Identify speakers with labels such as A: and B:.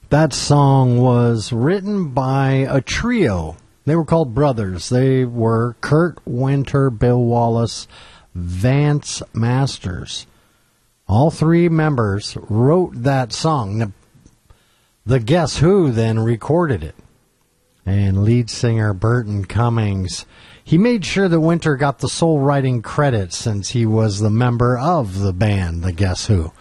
A: That song was written by a trio. They were called Brothers. They were Kurt Winter, Bill Wallace, Vance Masters. All three members wrote that song. The Guess Who then recorded it. And lead singer Burton Cummings, he made sure that Winter got the sole writing credit since he was the member of the band, The Guess Who.